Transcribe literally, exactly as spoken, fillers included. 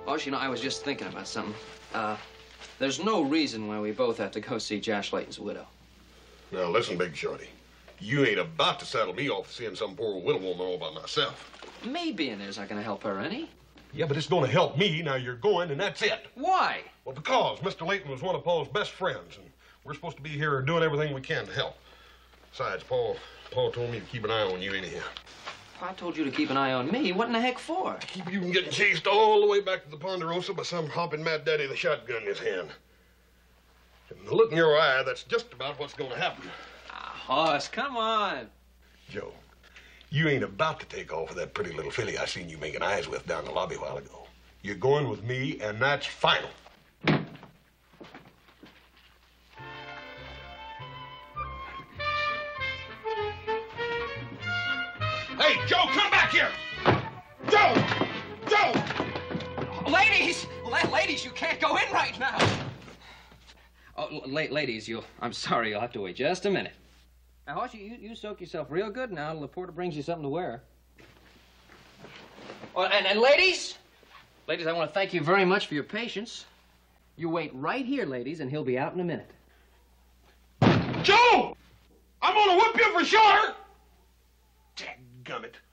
Well, you know, I was just thinking about something. Uh, there's no reason why we both have to go see Josh Layton's widow. Now, listen, Big Shorty. You ain't about to saddle me off seeing some poor widow woman all by myself. Me being there's not going to help her any. Yeah, but it's going to help me. Now you're going, and that's it. Why? Well, because Mister Layton was one of Paul's best friends, and we're supposed to be here doing everything we can to help. Besides, Paul, Paul told me to keep an eye on you anyhow. I told you to keep an eye on me. What in the heck for? To keep you from getting chased all the way back to the Ponderosa by some hopping mad daddy with a shotgun in his hand. From the look in your eye, that's just about what's going to happen. Ah, Hoss, come on. Joe, you ain't about to take off with that pretty little filly I seen you making eyes with down the lobby a while ago. You're going with me, and that's final. Hey, Joe, come back here! Joe! Joe! Ladies! La ladies, you can't go in right now. Oh, la ladies, you'll... I'm sorry, you'll have to wait just a minute. Now, Hoss, you, you soak yourself real good now till the porter brings you something to wear. Oh, and, and ladies? Ladies, I want to thank you very much for your patience. You wait right here, ladies, and he'll be out in a minute. Joe! I'm gonna whip you for sure! Dadgummit.